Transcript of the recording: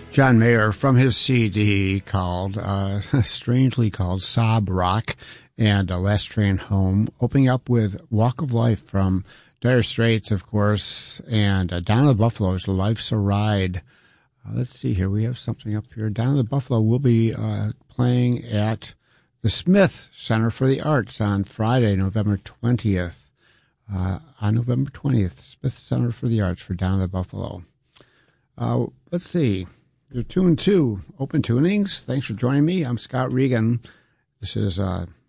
John Mayer from his CD called, strangely called Sob Rock, and Last Train Home, opening up with Walk of Life from Dire Straits, of course, and Down the Buffaloes, Life's a Ride. Let's see here, we have something up here. Down the Buffalo will be playing at the Smith Center for the Arts on Friday, November 20th. On November 20th, Smith Center for the Arts for Down the Buffalo. Let's see. You're tuned to Open Tunings. Thanks for joining me. I'm Scott Regan. This is